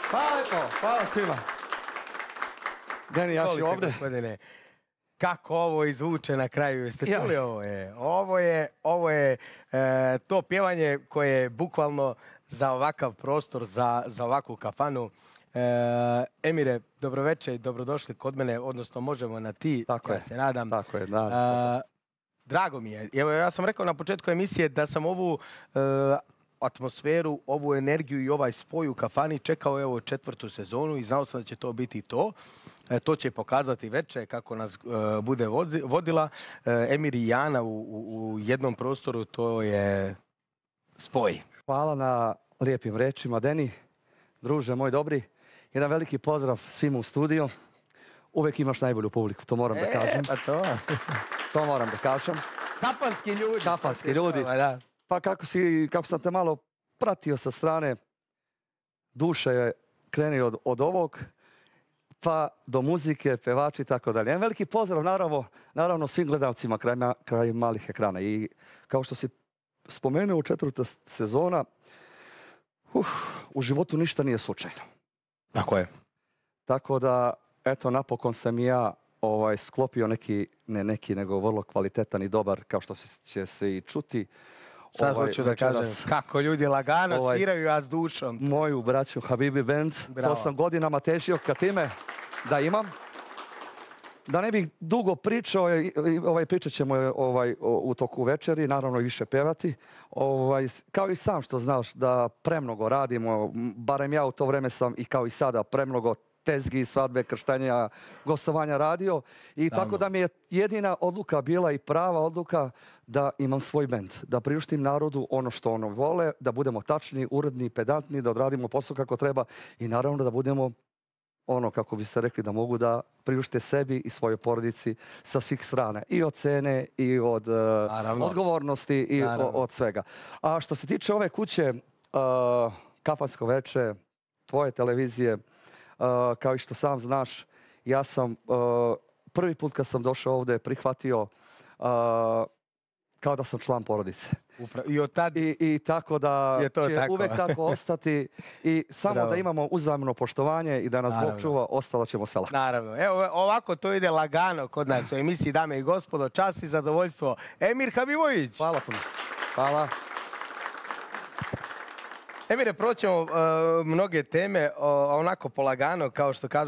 Hvala lepo, hvala svima. Deni, ja ću ovde. Gospodine, kako ovo izvuče na kraju, jeste čuli ovo je to pjevanje koje je bukvalno za ovakav prostor, za ovakvu kafanu. Emire, dobroveče i dobrodošli kod mene, odnosno možemo na ti, ja se nadam. Tako je, naravno. Drago mi je. Evo, ja sam rekao na početku emisije da sam ovu atmosferu, ovu energiju i ovaj spoj u kafani čekao evo 4. sezonu i znao sam da će to biti to. To će pokazati veče kako nas bude vodila. Emir i Jana u jednom prostoru, to je spoj. Hvala na lijepim rečima, Deni. Druže, moj dobri. Jedan veliki pozdrav svima u studiju. Uvek imaš najbolju publiku, to moram da kažem. Pa to. To moram da kažem. Kafanski ljudi. Kafanski ljudi. Pa kako sam te malo pratio sa strane, duša je krenio od ovog, pa do muzike, pevači i tako dalje. Jedan veliki pozdrav, naravno svim gledalcima kraj malih ekrana. I kao što si spomenuo, 4. sezona, u životu ništa nije slučajno. Tako je. Tako da, eto, napokon sam i ja sklopio nego vrlo kvalitetan i dobar, kao što će se i čuti. Sad hoću da kažem kako ljudi lagano sviraju, a s dušom. Moju braću Habibi Band, to sam godinama težio ka time da imam. Da ne bih dugo pričao, pričat ćemo u toku večeri, naravno i više pevati. Kao i sam što znaš da premnogo radimo, barem ja u to vreme sam i kao i sada premnogo tezgi, svadbe, krštenja, gostovanja radio. I tako da mi je jedina odluka bila i prava odluka da imam svoj bend. Da priuštim narodu ono što ono vole, da budemo tačni, uredni, pedantni, da odradimo posao kako treba i naravno da budemo ono, kako bi se rekli, da mogu da priušte sebi i svojoj porodici sa svih strana. I od cene, i od odgovornosti, i od svega. A što se tiče ove kuće, Kafansko veče, tvoje televizije, kao i što sam znaš, ja sam prvi put kad sam došao ovde prihvatio kao da sam član porodice. I tako da će uvek tako ostati i samo da imamo uzajamno poštovanje i da nas Bog čuva, ostalo ćemo sve lako. Naravno. Evo ovako to ide lagano kod nas u emisiji, dame i gospodo. Čast i zadovoljstvo. Emir Habibović. Hvala puno. Hvala. Emire, proćemo mnoge teme onako polagano, kao što kažu